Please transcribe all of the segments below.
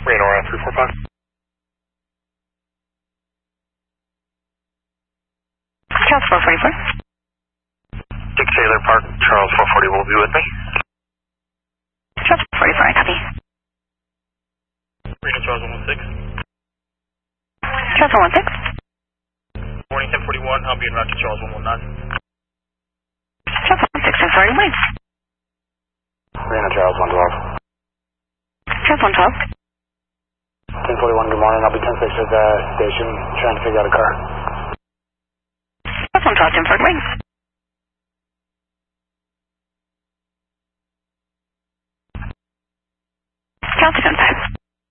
Ranora 345. Charles 444. 6 Taylor Park, Charles 440 will be with me. Charles 444, I copy. Reno Charles 116. Charles 116. Morning 1041, I'll be in route to Charles 119. Charles 116, I'm sorry, wait. Reno Charles 112. Charles 112. 1041, good morning, I'll be 10-6 at the station trying to figure out a car. Charles 112, Jim Ford, wait. Charles 215.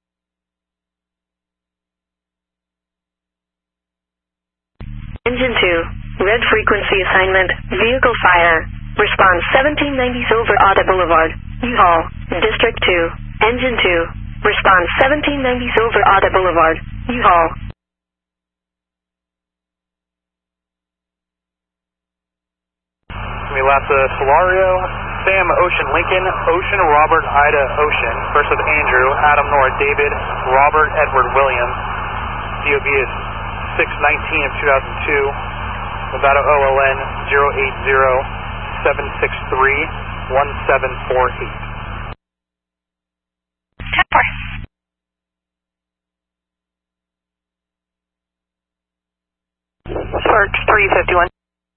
Engine 2, red frequency assignment, vehicle fire, response 1790 over Auto Boulevard, U-Haul, District 2, Engine 2, response 1790 over Auto Boulevard, U-Haul. Melassa Solario, Sam Ocean Lincoln, Ocean Robert Ida Ocean, first with Andrew, Adam Nora David, Robert Edward Williams, DOB is 619 of 2002, Nevada OLN 080-763-1748. 10-4. Spark 351.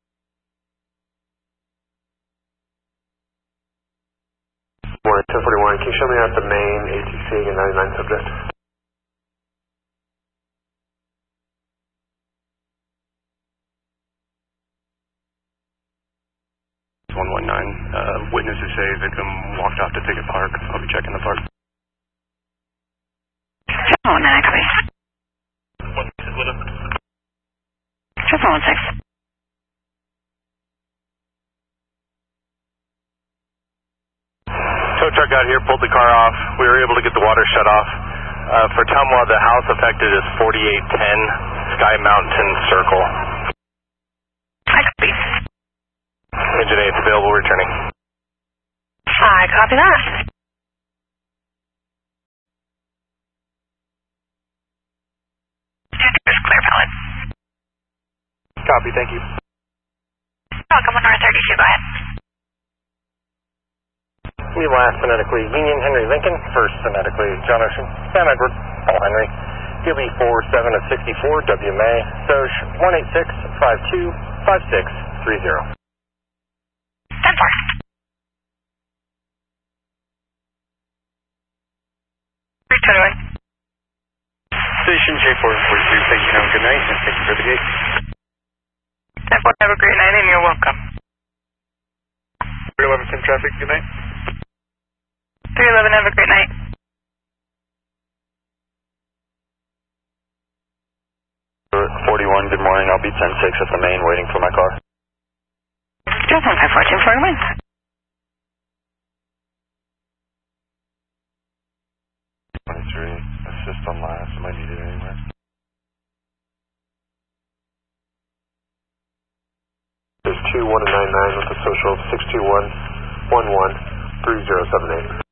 Morning 1041, can you show me out the main ATC and 99 subject? 119. Witnesses say victim walked off to Pickett Park. I'll be checking the park. Charles 119, I copy. 116 with him. Charles 116. Tow truck out here, pulled the car off. We were able to get the water shut off. For Tumwa, the house affected is 4810 Sky Mountain Circle. I copy. Engine 8 available, returning. I copy that. Clear pallet. Copy, thank you. Welcome on North 32, go ahead. We last phonetically Union Henry Lincoln, first phonetically John Ocean, Sam Edward, Paul Henry, DB 47 of 64, WMA, Soch 186-52-5630. 10-4. Returning. Station J442, thank you, have a good night, and thank you for the gate. 10-4, have a great night, and you're welcome. 311 Sim traffic, good night. 311, have a great night. Good morning, I'll be 10-6 at the main waiting for my car. Charles 154, Jim Ford, wait. Assist on last, am I needed anywhere? There's 2199 with a social of 621-11-3078.